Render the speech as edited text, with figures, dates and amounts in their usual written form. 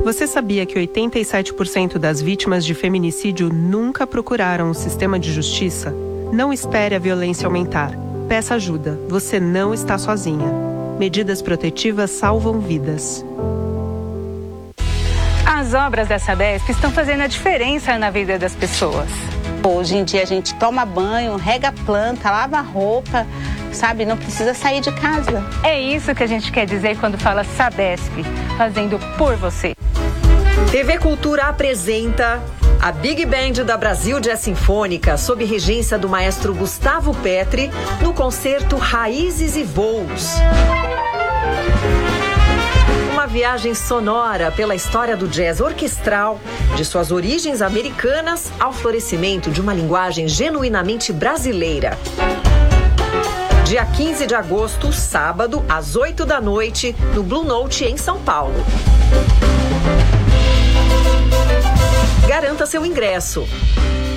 Você sabia que 87% das vítimas de feminicídio nunca procuraram o sistema de justiça? Não espere a violência aumentar. Peça ajuda. Você não está sozinha. Medidas protetivas salvam vidas. As obras da Sabesp estão fazendo a diferença na vida das pessoas. Hoje em dia a gente toma banho, rega a planta, lava a roupa, sabe? Não precisa sair de casa. É isso que a gente quer dizer quando fala Sabesp, fazendo por você. TV Cultura apresenta a Big Band da Brasil Jazz Sinfônica, sob regência do maestro Gustavo Petri, no concerto Raízes e Voos. Uma viagem sonora pela história do jazz orquestral, de suas origens americanas ao florescimento de uma linguagem genuinamente brasileira. Dia 15 de agosto, sábado, às 8 da noite, no Blue Note, em São Paulo. Garanta seu ingresso.